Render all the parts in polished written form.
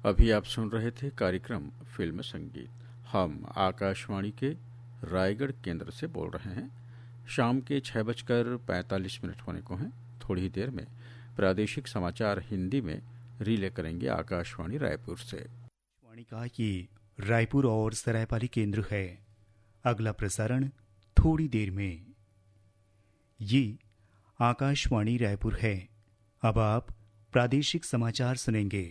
अभी आप सुन रहे थे कार्यक्रम फिल्म संगीत। हम आकाशवाणी के रायगढ़ केंद्र से बोल रहे हैं। शाम के 6:45 होने को हैं। थोड़ी ही देर में प्रादेशिक समाचार हिंदी में रिले करेंगे आकाशवाणी रायपुर से। आकाशवाणी का ये रायपुर और सरायपाली केंद्र है। अगला प्रसारण थोड़ी देर में। ये आकाशवाणी रायपुर है। अब आप प्रादेशिक समाचार सुनेंगे।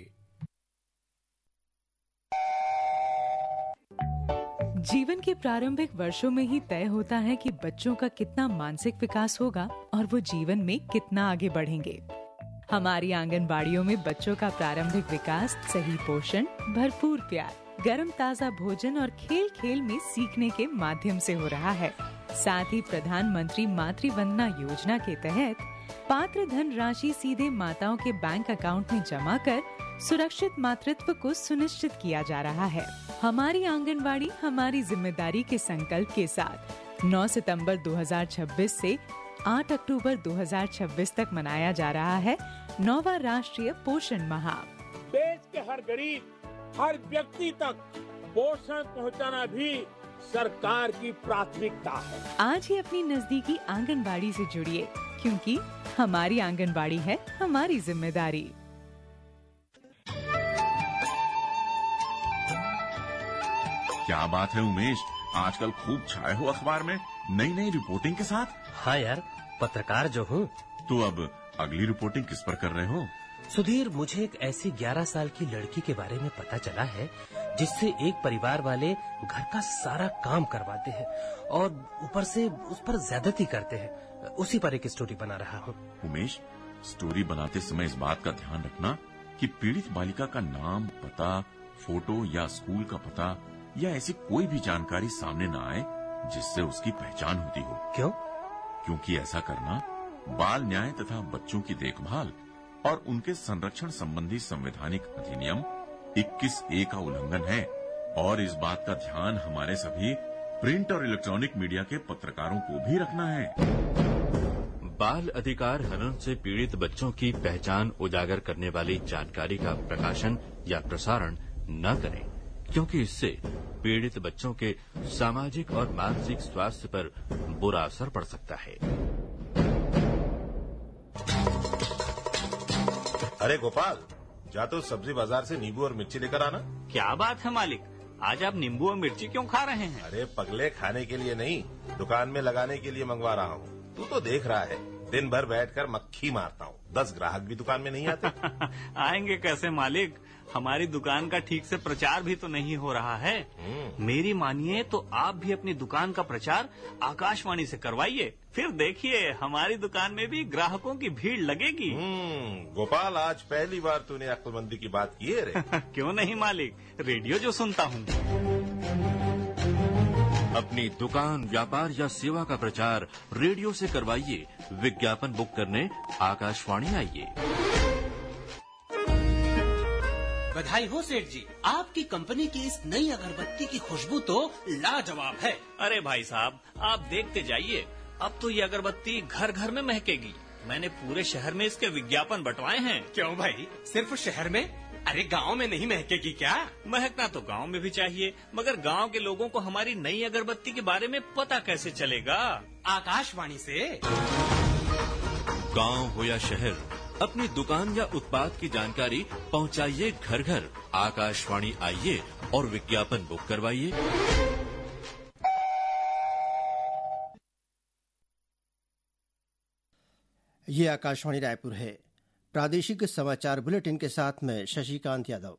जीवन के प्रारंभिक वर्षों में ही तय होता है कि बच्चों का कितना मानसिक विकास होगा और वो जीवन में कितना आगे बढ़ेंगे। हमारी आंगनबाड़ियों में बच्चों का प्रारंभिक विकास सही पोषण, भरपूर प्यार, गर्म ताजा भोजन और खेल खेल में सीखने के माध्यम से हो रहा है। साथ ही प्रधानमंत्री मातृ वंदना योजना के तहत पात्र धन राशि सीधे माताओं के बैंक अकाउंट में जमा कर सुरक्षित मातृत्व को सुनिश्चित किया जा रहा है। हमारी आंगनबाड़ी हमारी जिम्मेदारी के संकल्प के साथ 9 सितंबर 2026 से 8 अक्टूबर 2026 तक मनाया जा रहा है 9वां राष्ट्रीय पोषण माह। देश के हर गरीब, हर व्यक्ति तक पोषण पहुंचाना भी सरकार की प्राथमिकता है। आज ही अपनी नजदीकी आंगनबाड़ी से जुड़िए, क्योंकि हमारी आंगनबाड़ी है हमारी जिम्मेदारी। क्या बात है उमेश, आजकल खूब छाए हो अखबार में नई नई रिपोर्टिंग के साथ। हाँ यार, पत्रकार जो हूँ। तो अब अगली रिपोर्टिंग किस पर कर रहे हो? सुधीर, मुझे एक ऐसी 11 साल की लड़की के बारे में पता चला है जिससे एक परिवार वाले घर का सारा काम करवाते हैं और ऊपर से उस पर ज्यादती करते हैं। उसी पर एक स्टोरी बना रहा हूँ। उमेश, स्टोरी बनाते समय इस बात का ध्यान रखना कि पीड़ित बालिका का नाम, पता, फोटो या स्कूल का पता या ऐसी कोई भी जानकारी सामने न आए जिससे उसकी पहचान होती हो। क्यों? क्योंकि ऐसा करना बाल न्याय तथा बच्चों की देखभाल और उनके संरक्षण संबंधी संवैधानिक अधिनियम 21A का उल्लंघन है। और इस बात का ध्यान हमारे सभी प्रिंट और इलेक्ट्रॉनिक मीडिया के पत्रकारों को भी रखना है। बाल अधिकार हनन से पीड़ित बच्चों की पहचान उजागर करने वाली जानकारी का प्रकाशन या प्रसारण न करें, क्योंकि इससे पीड़ित बच्चों के सामाजिक और मानसिक स्वास्थ्य पर बुरा असर पड़ सकता है। अरे गोपाल, जा तो सब्जी बाजार से नींबू और मिर्ची लेकर आना। क्या बात है मालिक, आज आप नींबू और मिर्ची क्यों खा रहे हैं? अरे पगले, खाने के लिए नहीं, दुकान में लगाने के लिए मंगवा रहा हूँ। तू तो देख रहा है, दिन भर बैठकर मक्खी मारता हूँ, 10 ग्राहक भी दुकान में नहीं आते। आएंगे कैसे मालिक, हमारी दुकान का ठीक से प्रचार भी तो नहीं हो रहा है। मेरी मानिए तो आप भी अपनी दुकान का प्रचार आकाशवाणी से करवाइए, फिर देखिए हमारी दुकान में भी ग्राहकों की भीड़ लगेगी। गोपाल, आज पहली बार तूने अक्लमंदी की बात की है रे। क्यों नहीं मालिक, रेडियो जो सुनता हूँ। अपनी दुकान, व्यापार या सेवा का प्रचार रेडियो से करवाइए। विज्ञापन बुक करने आकाशवाणी आइए। बधाई हो सेठ जी, आपकी कंपनी की इस नई अगरबत्ती की खुशबू तो लाजवाब है। अरे भाई साहब, आप देखते जाइए, अब तो ये अगरबत्ती घर घर में महकेगी। मैंने पूरे शहर में इसके विज्ञापन बंटवाए हैं। क्यों भाई, सिर्फ शहर में? अरे गांव में नहीं महकेगी क्या? महकना तो गांव में भी चाहिए, मगर गांव के लोगों को हमारी नई अगरबत्ती के बारे में पता कैसे चलेगा? आकाशवाणी से। गांव हो या शहर, अपनी दुकान या उत्पाद की जानकारी पहुंचाइए घर घर। आकाशवाणी आइए और विज्ञापन बुक करवाइए। ये आकाशवाणी रायपुर है। प्रादेशिक समाचार बुलेटिन के साथ मैं शशिकांत यादव।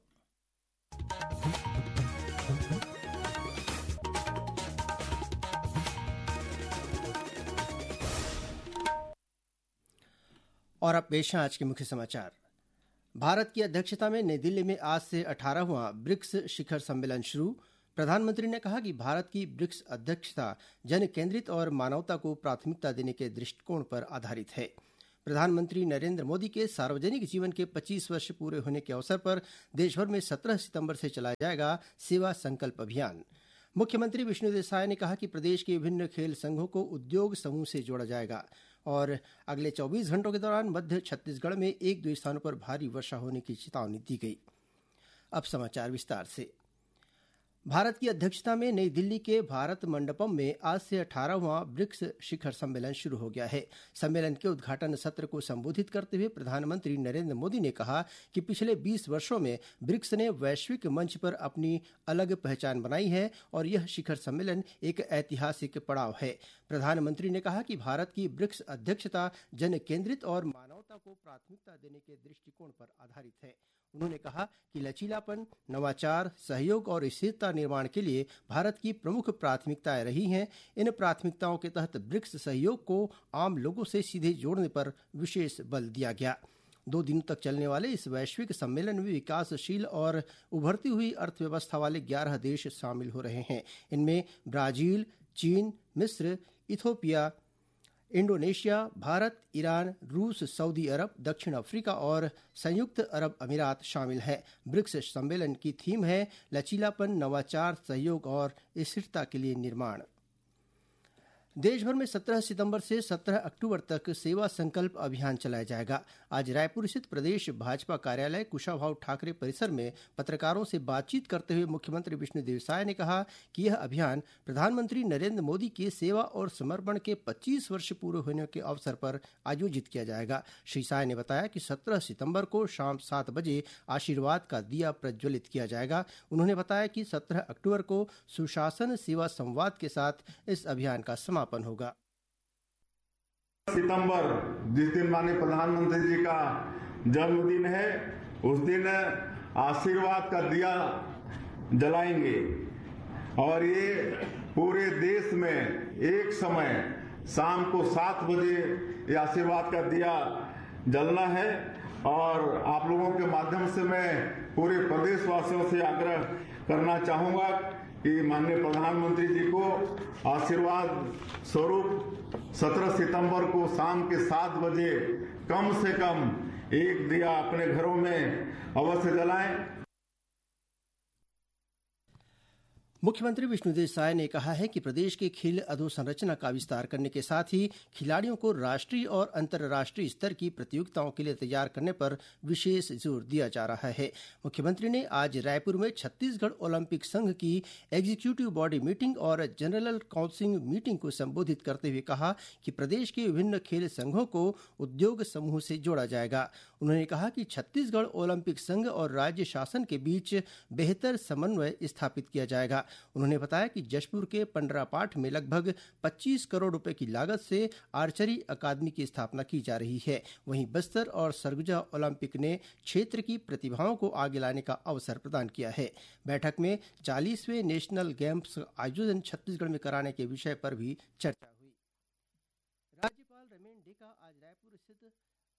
और अब पेश है आज के मुख्य समाचार। भारत की अध्यक्षता में नई दिल्ली में आज से 18वां ब्रिक्स शिखर सम्मेलन शुरू। प्रधानमंत्री ने कहा कि भारत की ब्रिक्स अध्यक्षता जन केंद्रित और मानवता को प्राथमिकता देने के दृष्टिकोण पर आधारित है। प्रधानमंत्री नरेंद्र मोदी के सार्वजनिक जीवन के 25 वर्ष पूरे होने के अवसर पर देशभर में 17 सितंबर से चलाया जाएगा सेवा संकल्प अभियान। मुख्यमंत्री विष्णुदेव साय ने कहा कि प्रदेश के विभिन्न खेल संघों को उद्योग समूह से जोड़ा जाएगा और अगले 24 घंटों के दौरान मध्य छत्तीसगढ़ में 1-2 स्थानों पर भारी वर्षा होने की चेतावनी दी गई। अब समाचार विस्तार से। भारत की अध्यक्षता में नई दिल्ली के भारत मंडपम में आज से 18वां ब्रिक्स शिखर सम्मेलन शुरू हो गया है। सम्मेलन के उद्घाटन सत्र को संबोधित करते हुए प्रधानमंत्री नरेंद्र मोदी ने कहा कि पिछले 20 वर्षों में ब्रिक्स ने वैश्विक मंच पर अपनी अलग पहचान बनाई है और यह शिखर सम्मेलन एक ऐतिहासिक पड़ाव है। प्रधानमंत्री ने कहा कि भारत की ब्रिक्स अध्यक्षता जन केंद्रित और मानवता को प्राथमिकता देने के दृष्टिकोण पर आधारित है। उन्होंने कहा कि लचीलापन, नवाचार, सहयोग और स्थिरता निर्माण के लिए भारत की प्रमुख प्राथमिकताएं रही हैं। इन प्राथमिकताओं के तहत ब्रिक्स सहयोग को आम लोगों से सीधे जोड़ने पर विशेष बल दिया गया। 2 दिनों तक चलने वाले इस वैश्विक सम्मेलन में विकासशील और उभरती हुई अर्थव्यवस्था वाले 11 देश शामिल हो रहे हैं। इनमें ब्राजील, चीन, मिस्र, इथोपिया, इंडोनेशिया, भारत, ईरान, रूस, सऊदी अरब, दक्षिण अफ्रीका और संयुक्त अरब अमीरात शामिल हैं। ब्रिक्स सम्मेलन की थीम है लचीलापन, नवाचार, सहयोग और स्थिरता के लिए निर्माण। देश भर में 17 सितंबर से 17 अक्टूबर तक सेवा संकल्प अभियान चलाया जाएगा। आज रायपुर स्थित प्रदेश भाजपा कार्यालय कुशाभाऊ ठाकरे परिसर में पत्रकारों से बातचीत करते हुए मुख्यमंत्री विष्णुदेव साय ने कहा कि यह अभियान प्रधानमंत्री नरेंद्र मोदी के सेवा और समर्पण के 25 वर्ष पूरे होने के अवसर पर आयोजित किया जाएगा। श्री साय ने बताया कि 17 सितंबर को शाम 7 बजे आशीर्वाद का दिया प्रज्वलित किया जाएगा। उन्होंने बताया कि 17 अक्टूबर को सुशासन सेवा संवाद के साथ इस अभियान का समापन होगा। सितंबर जिस दिन माननीय प्रधानमंत्री जी का जन्मदिन है, उस दिन आशीर्वाद का दिया जलाएंगे और ये पूरे देश में एक समय शाम को 7 बजे ये आशीर्वाद का दिया जलना है। और आप लोगों के माध्यम से मैं पूरे प्रदेशवासियों से आग्रह करना चाहूंगा कि माननीय प्रधानमंत्री जी को आशीर्वाद स्वरूप 17 सितंबर को शाम के 7 बजे कम से कम एक दिया अपने घरों में अवश्य जलाएं। मुख्यमंत्री विष्णुदेव साय ने कहा है कि प्रदेश के खेल अधोसंरचना का विस्तार करने के साथ ही खिलाड़ियों को राष्ट्रीय और अंतर्राष्ट्रीय स्तर की प्रतियोगिताओं के लिए तैयार करने पर विशेष जोर दिया जा रहा है। मुख्यमंत्री ने आज रायपुर में छत्तीसगढ़ ओलंपिक संघ की एग्जीक्यूटिव बॉडी मीटिंग और जनरल काउंसिल मीटिंग को संबोधित करते हुए कहा कि प्रदेश के विभिन्न खेल संघों को उद्योग समूह से जोड़ा जाएगा। उन्होंने कहा कि छत्तीसगढ़ ओलंपिक संघ और राज्य शासन के बीच बेहतर समन्वय स्थापित किया जाएगा। उन्होंने बताया कि जशपुर के पंडरापाठ में लगभग 25 करोड़ रुपए की लागत से आर्चरी अकादमी की स्थापना की जा रही है। वहीं बस्तर और सरगुजा ओलंपिक ने क्षेत्र की प्रतिभाओं को आगे लाने का अवसर प्रदान किया है। बैठक में 40वें नेशनल गेम्स आयोजन छत्तीसगढ़ में कराने के विषय पर भी चर्चा हुई। राज्यपाल रमेन डेका आज रायपुर स्थित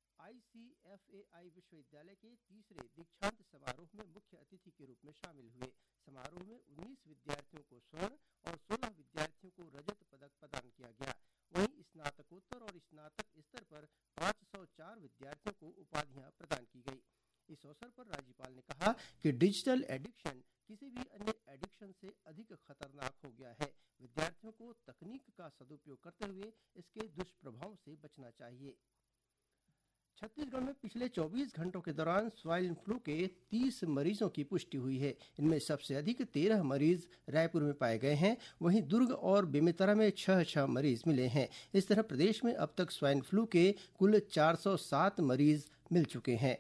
ICFAI विश्वविद्यालय के 3रे दीक्षांत समारोह में मुख्य अतिथि के रूप में शामिल हुए। समारोह में 19 विद्यार्थियों को स्वर्ण और 16 विद्यार्थियों को रजत पदक प्रदान किया गया। वहीं स्नातकोत्तर और स्नातक स्तर पर 504 विद्यार्थियों को उपाधियां प्रदान की गई। इस अवसर पर राज्यपाल ने कहा कि डिजिटल एडिक्शन किसी भी अन्य एडिक्शन से अधिक खतरनाक हो गया है। विद्यार्थियों को तकनीक का सदुपयोग करते हुए इसके दुष्प्रभावों से बचना चाहिए। छत्तीसगढ़ में पिछले 24 घंटों के दौरान स्वाइन फ्लू के 30 मरीजों की पुष्टि हुई है। इनमें सबसे अधिक 13 मरीज रायपुर में पाए गए हैं। वहीं दुर्ग और बेमेतरा में 6 मरीज मिले हैं। इस तरह प्रदेश में अब तक स्वाइन फ्लू के कुल 407 मरीज मिल चुके हैं।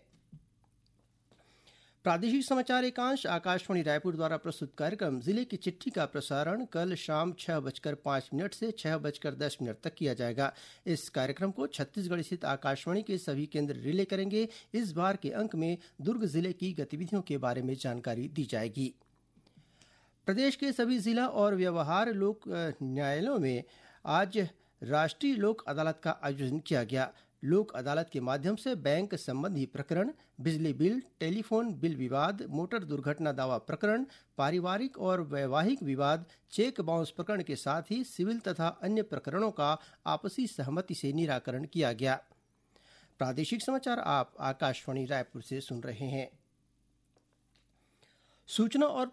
प्रादेशिक समाचार एकांश आकाशवाणी रायपुर द्वारा प्रस्तुत कार्यक्रम जिले की चिट्ठी का प्रसारण कल शाम 6:05 से 6:10 तक किया जाएगा। इस कार्यक्रम को छत्तीसगढ़ स्थित आकाशवाणी के सभी केंद्र रिले करेंगे। इस बार के अंक में दुर्ग जिले की गतिविधियों के बारे में जानकारी दी जाएगी। प्रदेश के सभी जिला और व्यवहार लोक न्यायालयों में आज राष्ट्रीय लोक अदालत का आयोजन किया गया। लोक अदालत के माध्यम से बैंक संबंधी प्रकरण, बिजली बिल, टेलीफोन बिल विवाद, मोटर दुर्घटना दावा प्रकरण, पारिवारिक और वैवाहिक विवाद, चेक बाउंस प्रकरण के साथ ही सिविल तथा अन्य प्रकरणों का आपसी सहमति से निराकरण किया गया। प्रादेशिक समाचार आप आकाशवाणी रायपुर से सुन रहे हैं। सूचना और